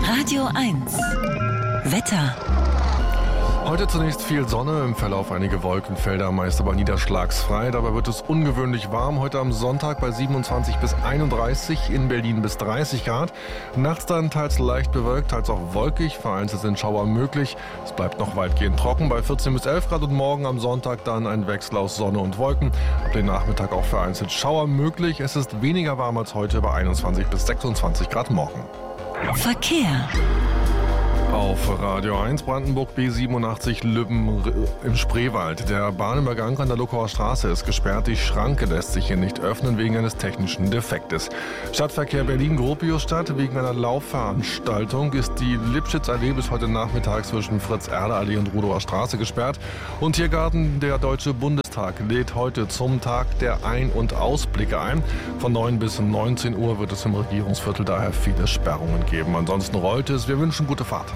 Radio 1. Wetter. Heute zunächst viel Sonne, im Verlauf einige Wolkenfelder, meist aber niederschlagsfrei. Dabei wird es ungewöhnlich warm. Heute am Sonntag bei 27 bis 31, in Berlin bis 30 Grad. Nachts dann teils leicht bewölkt, teils auch wolkig. Vereinzelt sind Schauer möglich. Es bleibt noch weitgehend trocken bei 14 bis 11 Grad und morgen am Sonntag dann ein Wechsel aus Sonne und Wolken. Ab dem Nachmittag auch vereinzelt Schauer möglich. Es ist weniger warm als heute bei 21 bis 26 Grad morgen. Verkehr. Auf Radio 1 Brandenburg B87 Lübben im Spreewald. Der Bahnübergang an der Luckauer Straße ist gesperrt. Die Schranke lässt sich hier nicht öffnen wegen eines technischen Defektes. Stadtverkehr Berlin-Gropiusstadt. Wegen einer Laufveranstaltung ist die Lipschitz-Allee bis heute Nachmittag zwischen Fritz-Erle-Allee und Rudower Straße gesperrt. Und Tiergarten, der Deutsche Bundestag, lädt heute zum Tag der Ein- und Ausblicke ein. Von 9 bis 19 Uhr wird es im Regierungsviertel daher viele Sperrungen geben. Ansonsten rollt es. Wir wünschen gute Fahrt.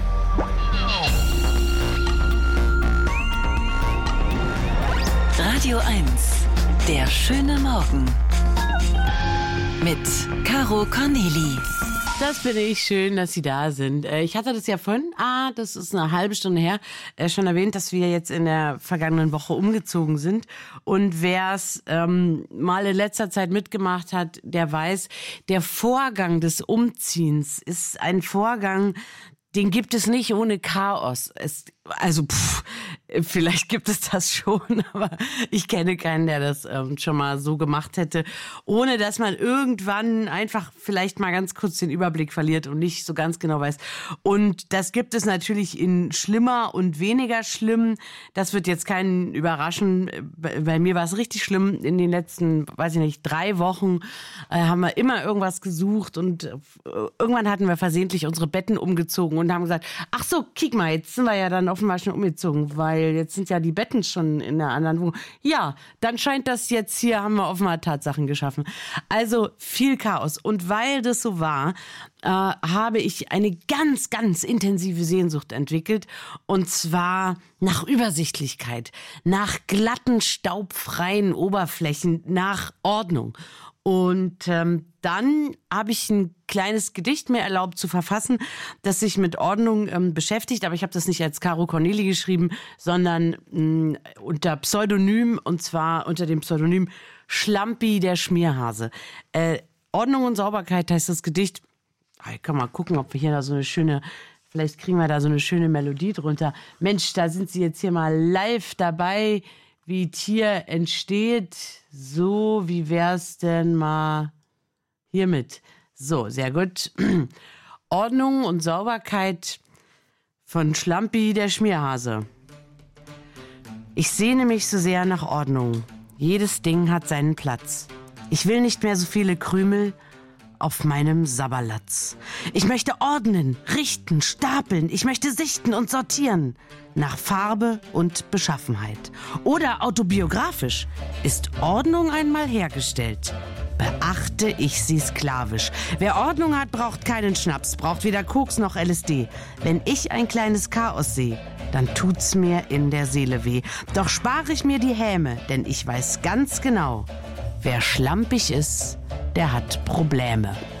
Radio 1. Der schöne Morgen. Mit Caro Corneli. Das finde ich schön, dass Sie da sind. Ich hatte das ja vorhin, das ist eine halbe Stunde her, schon erwähnt, dass wir jetzt in der vergangenen Woche umgezogen sind. Und wer es mal in letzter Zeit mitgemacht hat, der weiß, der Vorgang des Umziehens ist ein Vorgang, den gibt es nicht ohne Chaos. Vielleicht gibt es das schon, aber ich kenne keinen, der das schon mal so gemacht hätte, ohne dass man irgendwann einfach vielleicht mal ganz kurz den Überblick verliert und nicht so ganz genau weiß. Und das gibt es natürlich in schlimmer und weniger schlimm. Das wird jetzt keinen überraschen. Bei mir war es richtig schlimm. In den letzten, 3 Wochen haben wir immer irgendwas gesucht und irgendwann hatten wir versehentlich unsere Betten umgezogen und haben gesagt, ach so, kick mal, jetzt sind wir ja dann offenbar schon umgezogen, weil jetzt sind ja die Betten schon in der anderen Wohnung. Ja, dann scheint das jetzt hier, haben wir offenbar Tatsachen geschaffen. Also viel Chaos. Und weil das so war, habe ich eine ganz, ganz intensive Sehnsucht entwickelt. Und zwar nach Übersichtlichkeit, nach glatten, staubfreien Oberflächen, nach Ordnung. Und dann habe ich ein kleines Gedicht mir erlaubt zu verfassen, das sich mit Ordnung beschäftigt. Aber ich habe das nicht als Caro Corneli geschrieben, sondern unter Pseudonym, und zwar unter dem Pseudonym Schlampi der Schmierhase. Ordnung und Sauberkeit heißt das Gedicht. Ich kann mal gucken, ob wir hier da so eine schöne, vielleicht kriegen wir da so eine schöne Melodie drunter. Mensch, da sind Sie jetzt hier mal live dabei, wie Tier entsteht. So, wie wär's denn mal hiermit? So, sehr gut. Ordnung und Sauberkeit von Schlampi der Schmierhase. Ich sehne mich so sehr nach Ordnung. Jedes Ding hat seinen Platz. Ich will nicht mehr so viele Krümel auf meinem Sabberlatz. Ich möchte ordnen, richten, stapeln. Ich möchte sichten und sortieren. Nach Farbe und Beschaffenheit. Oder autobiografisch. Ist Ordnung einmal hergestellt, beachte ich sie sklavisch. Wer Ordnung hat, braucht keinen Schnaps, braucht weder Koks noch LSD. Wenn ich ein kleines Chaos sehe, dann tut's mir in der Seele weh. Doch spare ich mir die Häme, denn ich weiß ganz genau, wer schlampig ist, der hat Probleme.